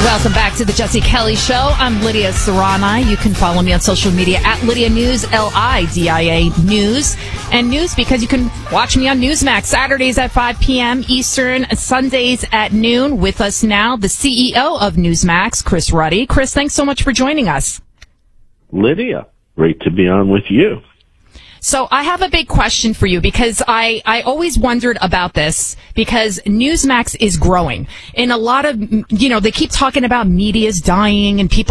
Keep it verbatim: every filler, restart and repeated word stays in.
Welcome back to the Jesse Kelly Show. I'm Lydia Serrani. You can follow me on social media at Lydia News, L I D I A News. And News because you can watch me on Newsmax Saturdays at five p.m. Eastern, Sundays at noon. With us now, the C E O of Newsmax, Chris Ruddy. Chris, thanks so much for joining us. Lydia, great to be on with you. So I have a big question for you because I, I always wondered about this because Newsmax is growing. In a lot of, you know, they keep talking about media's dying and people